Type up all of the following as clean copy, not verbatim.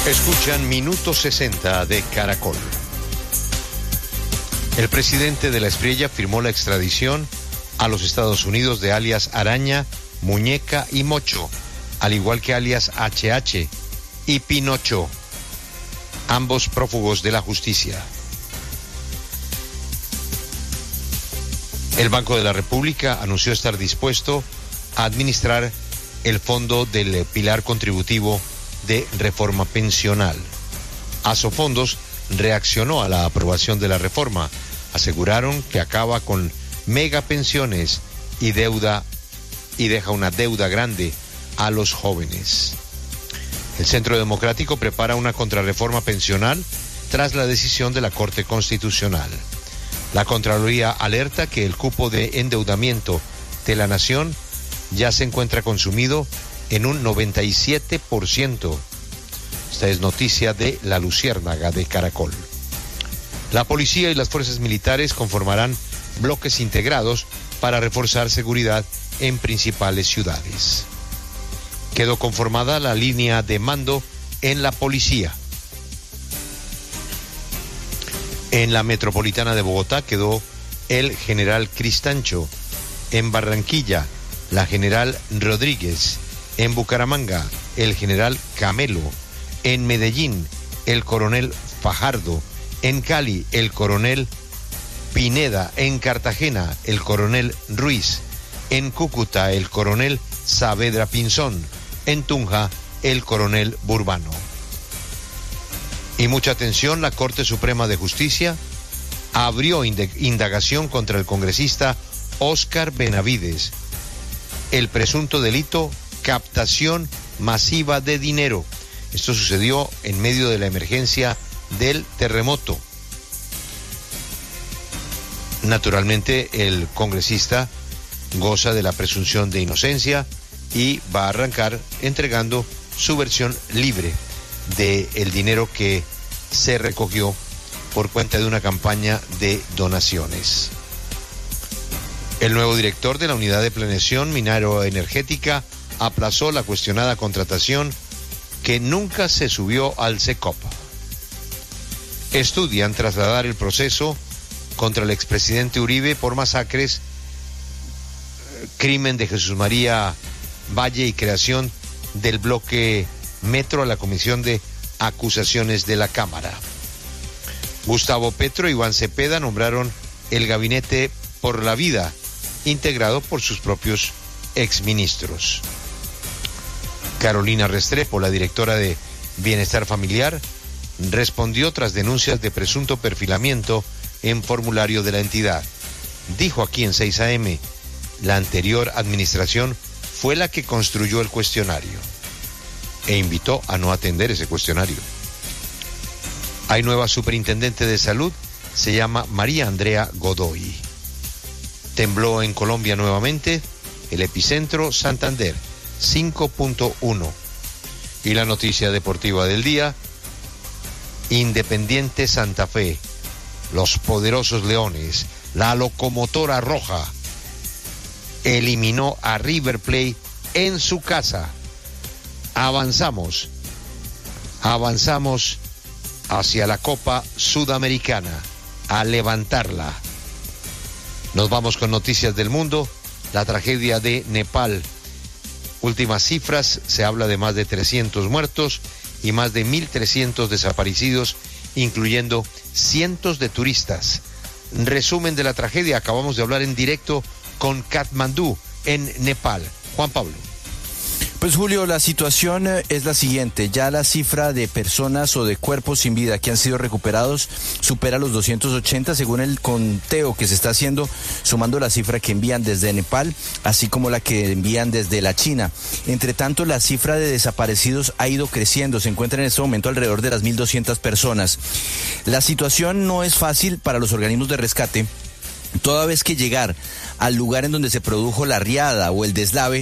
Escuchan Minuto 60 de Caracol. El presidente de la Espriella firmó la extradición a los Estados Unidos de alias Araña, Muñeca y Mocho, al igual que alias HH y Pinocho, ambos prófugos de la justicia. El Banco de la República anunció estar dispuesto a administrar el fondo del pilar contributivo de reforma pensional. Asofondos reaccionó a la aprobación de la reforma. Aseguraron que acaba con megapensiones y deuda y deja una deuda grande a los jóvenes. El Centro Democrático prepara una contrarreforma pensional tras la decisión de la Corte Constitucional. La Contraloría alerta que el cupo de endeudamiento de la nación ya se encuentra consumido en un 97%. Esta es noticia de La Luciérnaga de Caracol. La policía y las fuerzas militares conformarán bloques integrados para reforzar seguridad en principales ciudades. Quedó conformada la línea de mando en la policía. En la metropolitana de Bogotá quedó el general Cristancho. En Barranquilla, la general Rodríguez. En Bucaramanga, el general Camelo. En Medellín, el coronel Fajardo. En Cali, el coronel Pineda. En Cartagena, el coronel Ruiz. En Cúcuta, el coronel Saavedra Pinzón. En Tunja, el coronel Burbano. Y mucha atención, la Corte Suprema de Justicia abrió indagación contra el congresista Óscar Benavides. El presunto delito, captación masiva de dinero. Esto sucedió en medio de la emergencia del terremoto. Naturalmente, el congresista goza de la presunción de inocencia y va a arrancar entregando su versión libre del dinero que se recogió por cuenta de una campaña de donaciones. El nuevo director de la Unidad de Planeación Minero-Energética aplazó la cuestionada contratación que nunca se subió al SECOP. Estudian trasladar el proceso contra el expresidente Uribe por masacres, crimen de Jesús María Valle y creación del bloque Metro a la Comisión de Acusaciones de la Cámara. Gustavo Petro y Iván Cepeda nombraron el Gabinete por la Vida, integrado por sus propios exministros. Carolina Restrepo, la directora de Bienestar Familiar, respondió tras denuncias de presunto perfilamiento en formulario de la entidad. Dijo aquí en 6 AM, la anterior administración fue la que construyó el cuestionario e invitó a no atender ese cuestionario. Hay nueva superintendente de salud, se llama María Andrea Godoy. Tembló en Colombia nuevamente, el epicentro Santander, 5.1. Y la noticia deportiva del día, Independiente Santa Fe, los poderosos Leones, la locomotora roja, eliminó a River Plate en su casa. Avanzamos hacia la Copa Sudamericana, a levantarla. Nos vamos con noticias del mundo, la tragedia de Nepal. Últimas cifras, se habla de más de 300 muertos y más de 1.300 desaparecidos, incluyendo cientos de turistas. Resumen de la tragedia, acabamos de hablar en directo con Katmandú, en Nepal. Juan Pablo. Pues Julio, la situación es la siguiente. Ya la cifra de personas o de cuerpos sin vida que han sido recuperados supera los 280 según el conteo que se está haciendo, sumando la cifra que envían desde Nepal, así como la que envían desde la China. Entre tanto, la cifra de desaparecidos ha ido creciendo. Se encuentra en este momento alrededor de las 1.200 personas. La situación no es fácil para los organismos de rescate, toda vez que llegar al lugar en donde se produjo la riada o el deslave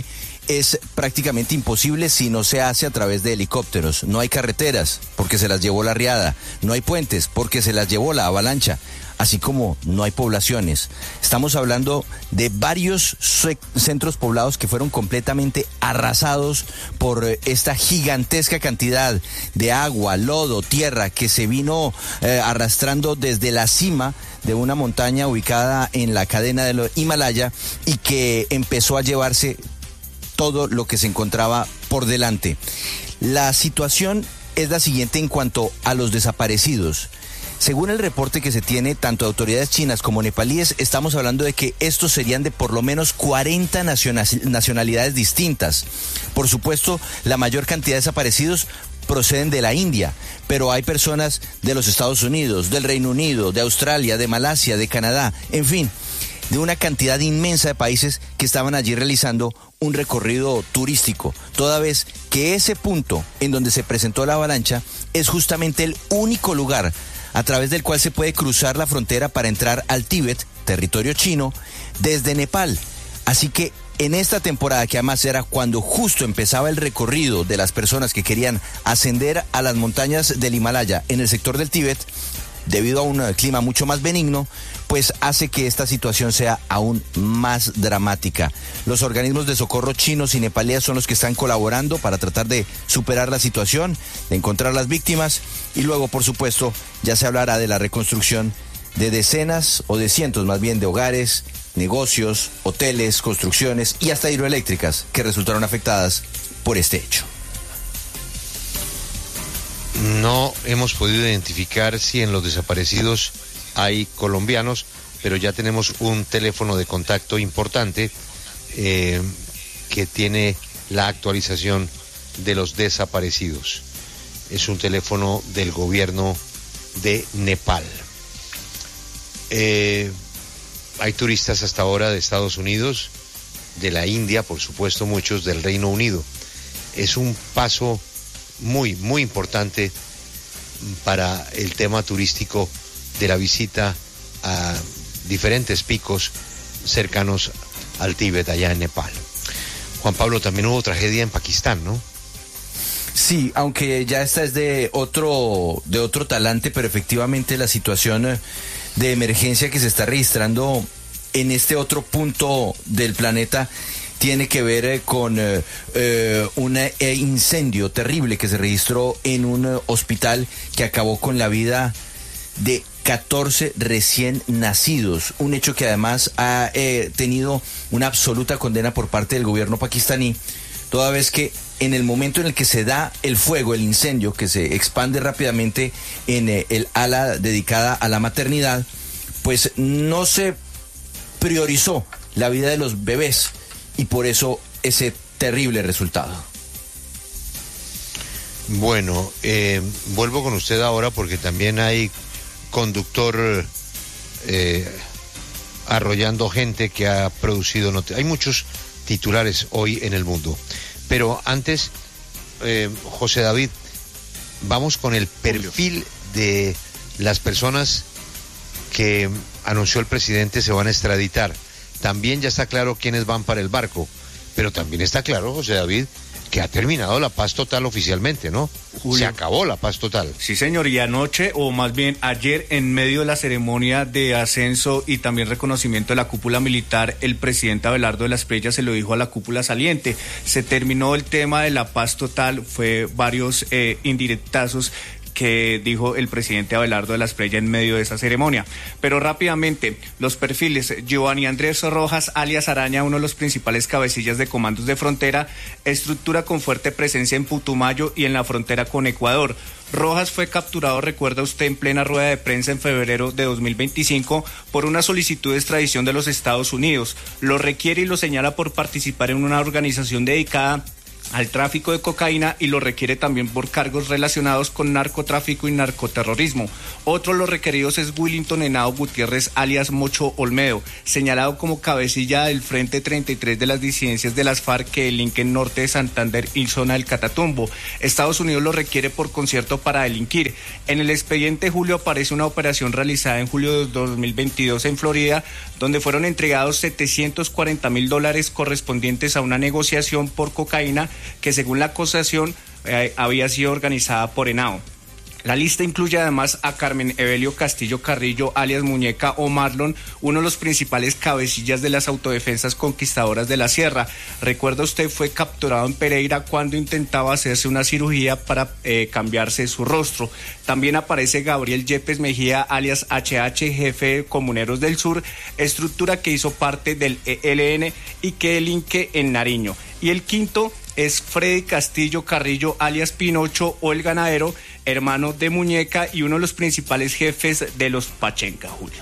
es prácticamente imposible si no se hace a través de helicópteros. No hay carreteras porque se las llevó la riada, no hay puentes porque se las llevó la avalancha, así como no hay poblaciones. Estamos hablando de varios centros poblados que fueron completamente arrasados por esta gigantesca cantidad de agua, lodo, tierra que se vino arrastrando desde la cima de una montaña ubicada en la cadena del Himalaya y que empezó a llevarse todo lo que se encontraba por delante. La situación es la siguiente en cuanto a los desaparecidos. Según el reporte que se tiene, tanto de autoridades chinas como nepalíes, estamos hablando de que estos serían de por lo menos 40 nacionalidades distintas. Por supuesto, la mayor cantidad de desaparecidos proceden de la India, pero hay personas de los Estados Unidos, del Reino Unido, de Australia, de Malasia, de Canadá, en fin, de una cantidad inmensa de países que estaban allí realizando un recorrido turístico, toda vez que ese punto en donde se presentó la avalancha es justamente el único lugar a través del cual se puede cruzar la frontera para entrar al Tíbet, territorio chino, desde Nepal. Así que en esta temporada, que además era cuando justo empezaba el recorrido de las personas que querían ascender a las montañas del Himalaya en el sector del Tíbet, debido a un clima mucho más benigno, pues hace que esta situación sea aún más dramática. Los organismos de socorro chinos y nepalíes son los que están colaborando para tratar de superar la situación, de encontrar las víctimas y luego, por supuesto, ya se hablará de la reconstrucción de decenas o de cientos más bien de hogares, negocios, hoteles, construcciones y hasta hidroeléctricas que resultaron afectadas por este hecho. No hemos podido identificar si en los desaparecidos hay colombianos, pero ya tenemos un teléfono de contacto importante que tiene la actualización de los desaparecidos. Es un teléfono del gobierno de Nepal. Hay turistas hasta ahora de Estados Unidos, de la India, por supuesto, muchos del Reino Unido. Es un paso muy, muy importante para el tema turístico de la visita a diferentes picos cercanos al Tíbet, allá en Nepal. Juan Pablo, también hubo tragedia en Pakistán, ¿no? Sí, aunque ya esta es de otro talante, pero efectivamente la situación de emergencia que se está registrando en este otro punto del planeta tiene que ver con un incendio terrible que se registró en un hospital que acabó con la vida de 14 recién nacidos, un hecho que además ha tenido una absoluta condena por parte del gobierno pakistaní, toda vez que en el momento en el que se da el fuego, el incendio, que se expande rápidamente en el ala dedicada a la maternidad, pues no se priorizó la vida de los bebés y por eso ese terrible resultado. Bueno, vuelvo con usted ahora porque también hay conductor arrollando gente que ha producido noticias. Hay muchos titulares hoy en el mundo. Pero antes, José David, vamos con el perfil de las personas que anunció el presidente se van a extraditar. También ya está claro quiénes van para el barco, pero también está claro, José David, que ha terminado la paz total oficialmente, ¿no? Julio. Se acabó la paz total. Sí, señor, y anoche, o más bien ayer, en medio de la ceremonia de ascenso y también reconocimiento de la cúpula militar, el presidente Abelardo de la Espriella se lo dijo a la cúpula saliente. Se terminó el tema de la paz total, fue varios indirectazos que dijo el presidente Abelardo de la Espriella en medio de esa ceremonia. Pero rápidamente, los perfiles: Giovanni Andrés Rojas, alias Araña, uno de los principales cabecillas de comandos de frontera, estructura con fuerte presencia en Putumayo y en la frontera con Ecuador. Rojas fue capturado, recuerda usted, en plena rueda de prensa en febrero de 2025 por una solicitud de extradición de los Estados Unidos. Lo requiere y lo señala por participar en una organización dedicada al tráfico de cocaína y lo requiere también por cargos relacionados con narcotráfico y narcoterrorismo. Otro de los requeridos es Willington Henao Gutiérrez, alias Mocho Olmedo, señalado como cabecilla del Frente 33 de las disidencias de las FARC que delinquen norte de Santander y zona del Catatumbo. Estados Unidos lo requiere por concierto para delinquir. En el expediente, Julio, aparece una operación realizada en julio de 2022 en Florida, donde fueron entregados $740,000 correspondientes a una negociación por cocaína que, según la acusación, había sido organizada por Henao. La lista incluye además a Carmen Evelio Castillo Carrillo, alias Muñeca o Marlon, uno de los principales cabecillas de las autodefensas conquistadoras de la sierra. Recuerda usted, fue capturado en Pereira cuando intentaba hacerse una cirugía para cambiarse su rostro. También aparece Gabriel Yepes Mejía, alias HH, jefe de Comuneros del Sur, estructura que hizo parte del ELN y que delinque en Nariño. Y el quinto es Freddy Castillo Carrillo, alias Pinocho o El Ganadero, hermano de Muñeca y uno de los principales jefes de los Pachenca, Julio.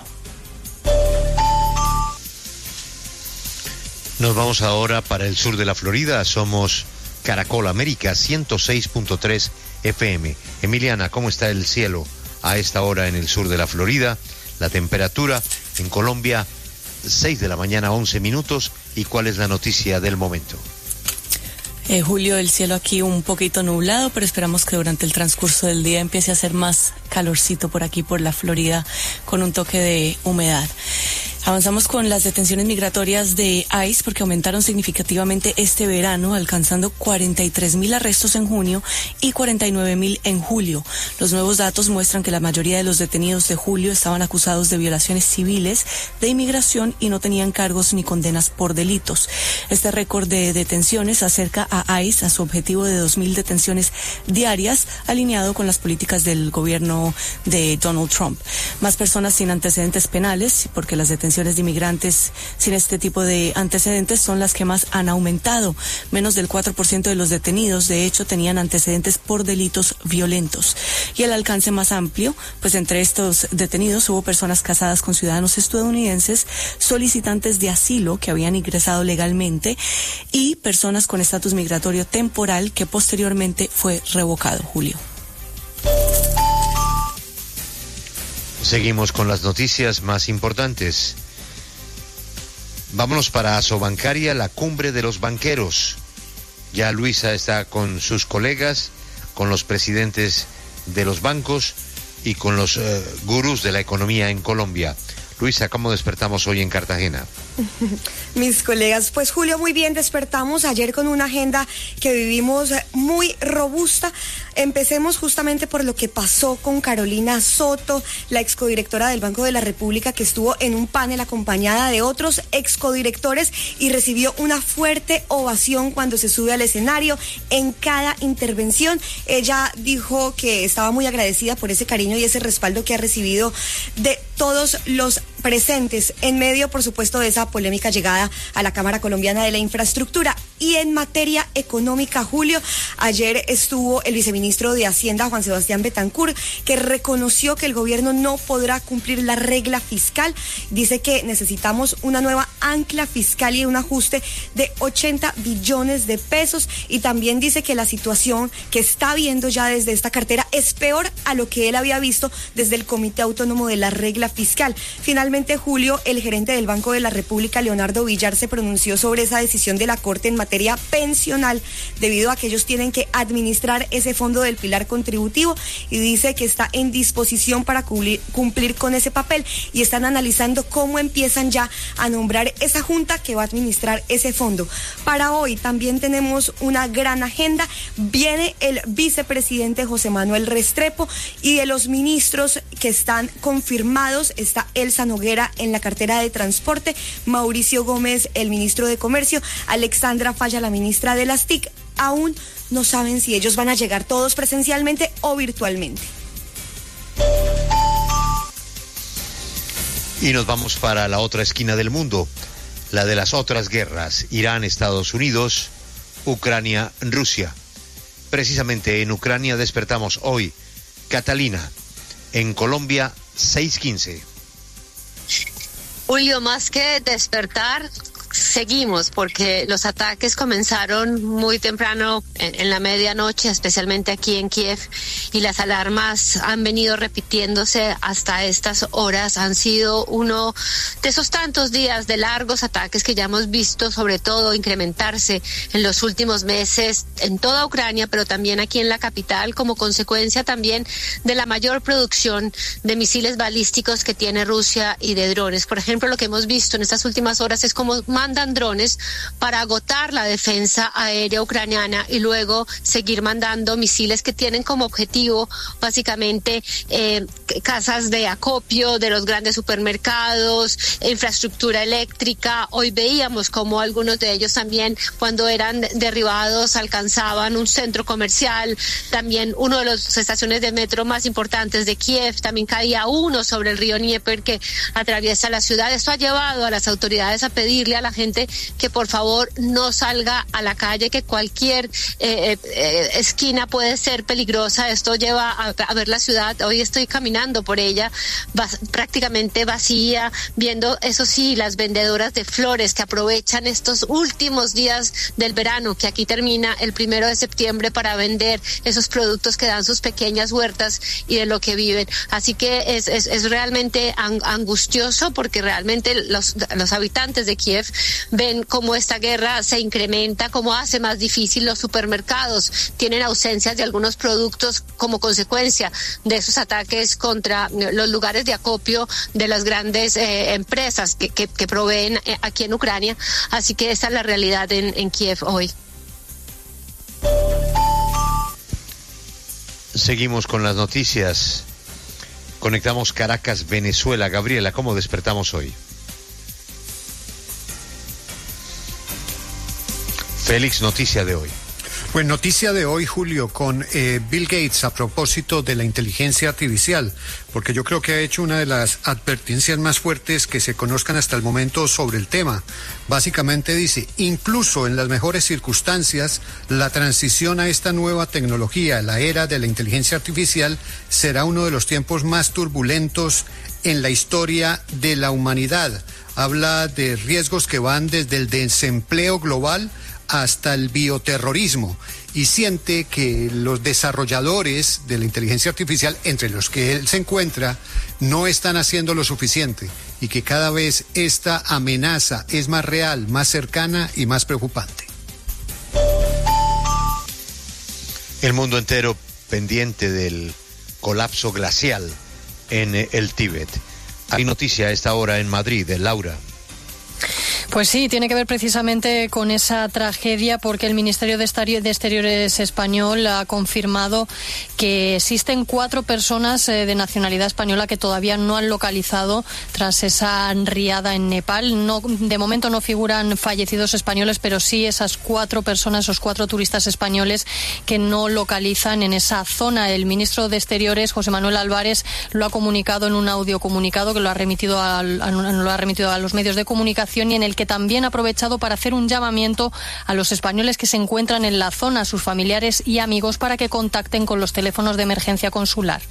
Nos vamos ahora para el sur de la Florida. Somos Caracol América 106.3 FM. Emiliana, ¿cómo está el cielo a esta hora en el sur de la Florida? La temperatura en Colombia, 6 de la mañana, 11 minutos. ¿Y cuál es la noticia del momento? Julio, el cielo aquí un poquito nublado, pero esperamos que durante el transcurso del día empiece a hacer más calorcito por aquí, por la Florida, con un toque de humedad. Avanzamos con las detenciones migratorias de ICE porque aumentaron significativamente este verano, alcanzando 43,000 arrestos en junio y 49,000 en julio. Los nuevos datos muestran que la mayoría de los detenidos de julio estaban acusados de violaciones civiles, de inmigración y no tenían cargos ni condenas por delitos. Este récord de detenciones acerca a ICE a su objetivo de 2,000 detenciones diarias, alineado con las políticas del gobierno de Donald Trump. Más personas sin antecedentes penales, porque las detenciones de inmigrantes sin este tipo de antecedentes son las que más han aumentado. Menos del 4% de los detenidos, de hecho, tenían antecedentes por delitos violentos. Y el alcance más amplio, pues entre estos detenidos hubo personas casadas con ciudadanos estadounidenses, solicitantes de asilo que habían ingresado legalmente y personas con estatus migratorio temporal que posteriormente fue revocado, Julio. Seguimos con las noticias más importantes. Vámonos para Asobancaria, la cumbre de los banqueros. Ya Luisa está con sus colegas, con los presidentes de los bancos y con los gurús de la economía en Colombia. Luisa, ¿cómo despertamos hoy en Cartagena? Mis colegas, pues Julio, muy bien, despertamos ayer con una agenda que vivimos muy robusta. Empecemos justamente por lo que pasó con Carolina Soto, la excodirectora del Banco de la República, que estuvo en un panel acompañada de otros excodirectores y recibió una fuerte ovación cuando se sube al escenario. En cada intervención, ella dijo que estaba muy agradecida por ese cariño y ese respaldo que ha recibido de todos los presentes, en medio, por supuesto, de esa polémica llegada a la Cámara Colombiana de la Infraestructura. Y en materia económica, Julio, ayer estuvo el viceministro de Hacienda, Juan Sebastián Betancur, que reconoció que el gobierno no podrá cumplir la regla fiscal. Dice que necesitamos una nueva ancla fiscal y un ajuste de 80 billones de pesos. Y también dice que la situación que está viendo ya desde esta cartera es peor a lo que él había visto desde el Comité Autónomo de la Regla Fiscal. Finalmente, Julio, el gerente del Banco de la República, Leonardo Villar, se pronunció sobre esa decisión de la Corte en materia pensional, debido a que ellos tienen que administrar ese fondo del pilar contributivo, y dice que está en disposición para cumplir con ese papel, y están analizando cómo empiezan ya a nombrar esa junta que va a administrar ese fondo. Para hoy también tenemos una gran agenda. Viene el vicepresidente José Manuel Restrepo, y de los ministros que están confirmados está Elsa Noguera en la cartera de Transporte, Mauricio Gómez, el ministro de Comercio, Alexandra Falla, la ministra de las TIC. Aún no saben si ellos van a llegar todos presencialmente o virtualmente. Y nos vamos para la otra esquina del mundo, la de las otras guerras: Irán, Estados Unidos, Ucrania, Rusia. Precisamente en Ucrania despertamos hoy. Catalina, en Colombia, 6:15. Julio, más que despertar, seguimos, porque los ataques comenzaron muy temprano en la medianoche, especialmente aquí en Kiev, y las alarmas han venido repitiéndose hasta estas horas. Han sido uno de esos tantos días de largos ataques que ya hemos visto, sobre todo incrementarse en los últimos meses en toda Ucrania, pero también aquí en la capital, como consecuencia también de la mayor producción de misiles balísticos que tiene Rusia y de drones. Por ejemplo, lo que hemos visto en estas últimas horas es cómo mandan drones para agotar la defensa aérea ucraniana y luego seguir mandando misiles que tienen como objetivo básicamente casas de acopio de los grandes supermercados, infraestructura eléctrica. Hoy veíamos como algunos de ellos también, cuando eran derribados, alcanzaban un centro comercial. También uno de las estaciones de metro más importantes de Kiev, también caía uno sobre el río Dnieper que atraviesa la ciudad. Esto ha llevado a las autoridades a pedirle a la gente que por favor no salga a la calle, que cualquier esquina puede ser peligrosa. Esto lleva a ver la ciudad. Hoy estoy caminando por ella, prácticamente vacía, viendo, eso sí, las vendedoras de flores que aprovechan estos últimos días del verano, que aquí termina el 1 de septiembre, para vender esos productos que dan sus pequeñas huertas y de lo que viven. Así que es realmente angustioso, porque realmente los habitantes de Kiev ven cómo esta guerra se incrementa, cómo hace más difícil. Los supermercados tienen ausencias de algunos productos como consecuencia de esos ataques contra los lugares de acopio de las grandes empresas que proveen aquí en Ucrania. Así que esa es la realidad en Kiev hoy. Seguimos con las noticias. Conectamos Caracas, Venezuela. Gabriela, ¿cómo despertamos hoy? Félix, noticia de hoy. Pues noticia de hoy, Julio, con Bill Gates a propósito de la inteligencia artificial, porque yo creo que ha hecho una de las advertencias más fuertes que se conozcan hasta el momento sobre el tema. Básicamente dice, incluso en las mejores circunstancias, la transición a esta nueva tecnología, la era de la inteligencia artificial, será uno de los tiempos más turbulentos en la historia de la humanidad. Habla de riesgos que van desde el desempleo global hasta el bioterrorismo, y siente que los desarrolladores de la inteligencia artificial, entre los que él se encuentra, no están haciendo lo suficiente, y que cada vez esta amenaza es más real, más cercana y más preocupante. El mundo entero pendiente del colapso glacial en el Tíbet. Hay noticia a esta hora en Madrid, de Laura. Pues sí, tiene que ver precisamente con esa tragedia, porque el Ministerio de Exteriores español ha confirmado que existen 4 personas de nacionalidad española que todavía no han localizado tras esa riada en Nepal. No, de momento no figuran fallecidos españoles, pero sí esas 4 personas, esos 4 turistas españoles que no localizan en esa zona. El ministro de Exteriores, José Manuel Álvarez, lo ha comunicado en un audio comunicado que lo ha remitido a los medios de comunicación, y en el que también ha aprovechado para hacer un llamamiento a los españoles que se encuentran en la zona, a sus familiares y amigos, para que contacten con los teléfonos de emergencia consular.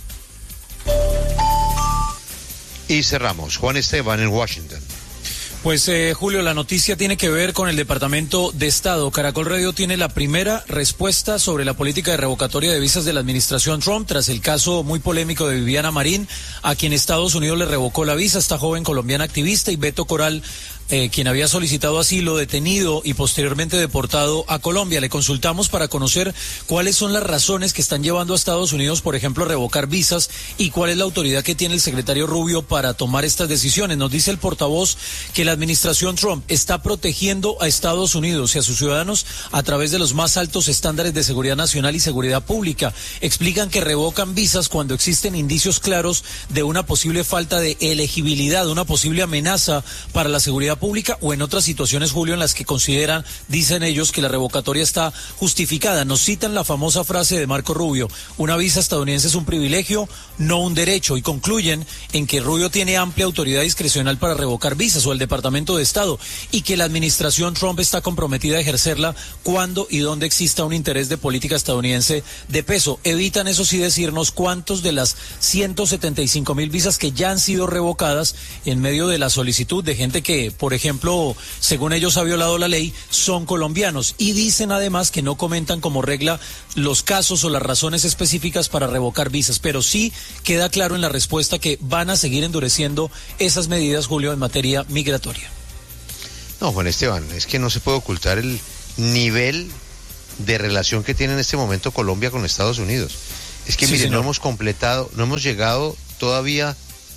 Y cerramos. Juan Esteban en Washington. Pues Julio, la noticia tiene que ver con el Departamento de Estado. Caracol Radio tiene la primera respuesta sobre la política de revocatoria de visas de la administración Trump tras el caso muy polémico de Viviana Marín, a quien Estados Unidos le revocó la visa, esta joven colombiana activista, y Beto Coral, quien había solicitado asilo, detenido y posteriormente deportado a Colombia. Le consultamos para conocer cuáles son las razones que están llevando a Estados Unidos, por ejemplo, a revocar visas, y cuál es la autoridad que tiene el secretario Rubio para tomar estas decisiones. Nos dice el portavoz que la administración Trump está protegiendo a Estados Unidos y a sus ciudadanos a través de los más altos estándares de seguridad nacional y seguridad pública. Explican que revocan visas cuando existen indicios claros de una posible falta de elegibilidad, una posible amenaza para la seguridad pública, o en otras situaciones, Julio, en las que consideran, dicen ellos, que la revocatoria está justificada. Nos citan la famosa frase de Marco Rubio: una visa estadounidense es un privilegio, no un derecho, y concluyen en que Rubio tiene amplia autoridad discrecional para revocar visas, o el Departamento de Estado, y que la administración Trump está comprometida a ejercerla cuando y donde exista un interés de política estadounidense de peso. Evitan, eso sí, decirnos cuántos de las 175,000 visas que ya han sido revocadas en medio de la solicitud de gente que, por por ejemplo, según ellos ha violado la ley, son colombianos. Y dicen además que no comentan como regla los casos o las razones específicas para revocar visas. Pero sí queda claro en la respuesta que van a seguir endureciendo esas medidas, Julio, en materia migratoria. No, Juan Esteban, es que no se puede ocultar el nivel de relación que tiene en este momento Colombia con Estados Unidos. Es que, sí, miren, no hemos llegado todavía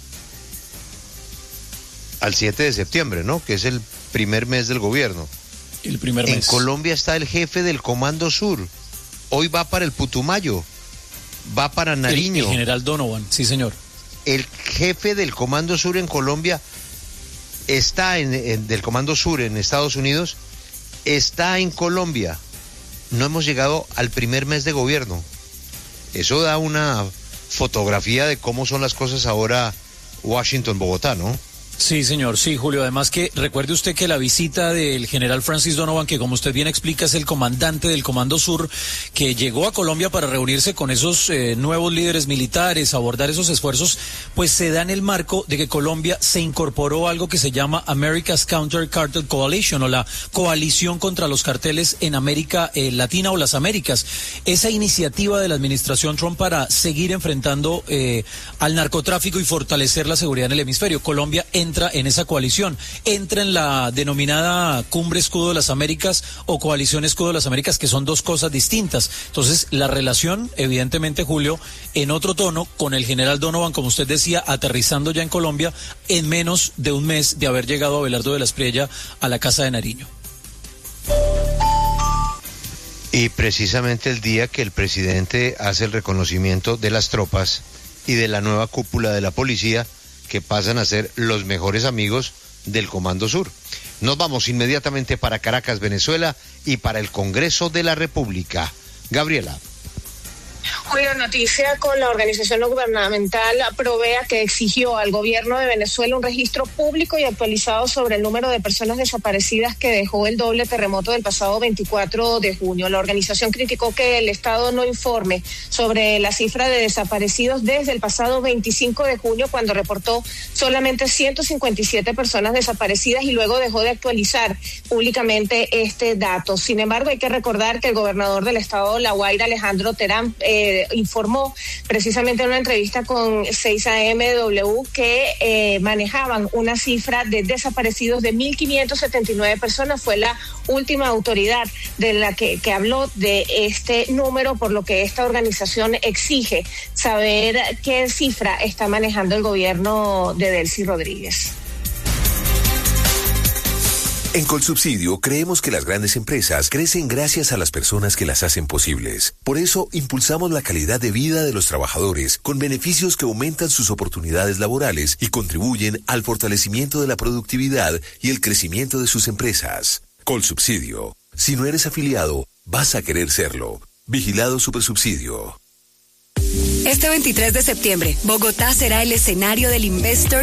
al 7 de septiembre, ¿no? Que es el primer mes del gobierno. El primer mes. En Colombia está el jefe del Comando Sur. Hoy va para el Putumayo, va para Nariño. El general Donovan, sí, señor. El jefe del Comando Sur en Colombia está del Comando Sur en Estados Unidos, está en Colombia. No hemos llegado al primer mes de gobierno. Eso da una fotografía de cómo son las cosas ahora Washington-Bogotá, ¿no? Sí, señor, sí, Julio. Además que recuerde usted que la visita del general Francis Donovan, que como usted bien explica es el comandante del Comando Sur, que llegó a Colombia para reunirse con esos nuevos líderes militares, abordar esos esfuerzos, pues se da en el marco de que Colombia se incorporó a algo que se llama America's Counter Cartel Coalition, o la coalición contra los carteles en América Latina o las Américas. Esa iniciativa de la administración Trump para seguir enfrentando al narcotráfico y fortalecer la seguridad en el hemisferio. Colombia entra en esa coalición, entra en la denominada Cumbre Escudo de las Américas o Coalición Escudo de las Américas, que son dos cosas distintas. Entonces, la relación, evidentemente, Julio, en otro tono, con el general Donovan, como usted decía, aterrizando ya en Colombia en menos de un mes de haber llegado Abelardo de la Espriella a la Casa de Nariño. Y precisamente el día que el presidente hace el reconocimiento de las tropas y de la nueva cúpula de la policía, que pasan a ser los mejores amigos del Comando Sur. Nos vamos inmediatamente para Caracas, Venezuela, y para el Congreso de la República. Gabriela. Julio, noticia con la organización no gubernamental Provea, que exigió al gobierno de Venezuela un registro público y actualizado sobre el número de personas desaparecidas que dejó el doble terremoto del pasado 24 de junio. La organización criticó que el Estado no informe sobre la cifra de desaparecidos desde el pasado 25 de junio, cuando reportó solamente 157 personas desaparecidas y luego dejó de actualizar públicamente este dato. Sin embargo, hay que recordar que el gobernador del estado La Guaira, Alejandro Terán, informó precisamente en una entrevista con 6AMW que manejaban una cifra de desaparecidos de 1.579 personas. Fue la última autoridad de la que habló de este número, por lo que esta organización exige saber qué cifra está manejando el gobierno de Delcy Rodríguez. En Colsubsidio creemos que las grandes empresas crecen gracias a las personas que las hacen posibles. Por eso impulsamos la calidad de vida de los trabajadores con beneficios que aumentan sus oportunidades laborales y contribuyen al fortalecimiento de la productividad y el crecimiento de sus empresas. Colsubsidio. Si no eres afiliado, vas a querer serlo. Vigilado Supersubsidio. Este 23 de septiembre, Bogotá será el escenario del Investor